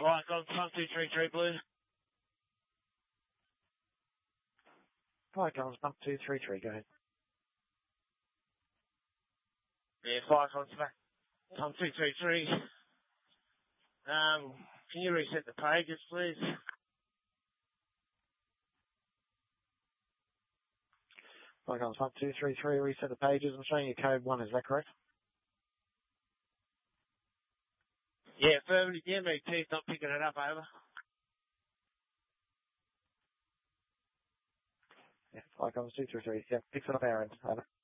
Flight on 1233 Blue. Flight on 1233, go ahead. Yeah, flight on 1233. Can you reset the pages, please? Flight on 1233, reset the pages. I'm showing you code 1, is that correct? Yeah, affirmative. The MBT's not picking it up, over. Yeah, Flight on 233, yeah, picks it up our end, over.